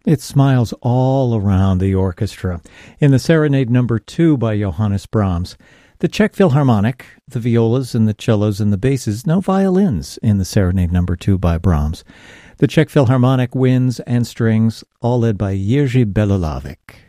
It smiles all around the orchestra. In the Serenade Number 2 by Johannes Brahms, the Czech Philharmonic, the violas and the cellos and the basses, no violins in the Serenade Number 2 by Brahms. The Czech Philharmonic, winds and strings, all led by Jiří Belohlávek.